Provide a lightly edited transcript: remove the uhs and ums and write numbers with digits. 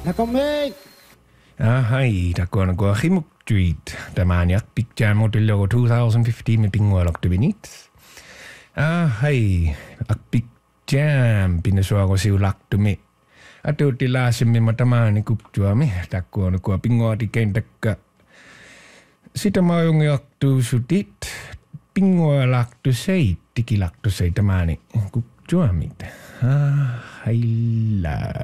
Nakomik. Hai, takkuan kua himuk tweet. Tämän jak Big Jam modellero 2015 med pingualok du binit. Hai, ak Big Jam pinne suaro siu laktu me. Atuutti laasemme matamaani kuptuami. Takkuan kua pinguati kentakka. Sitä maajungi aktu sutit. Pingualaktu sei, tikilaktu sei tamani kuptuamit. Hailla.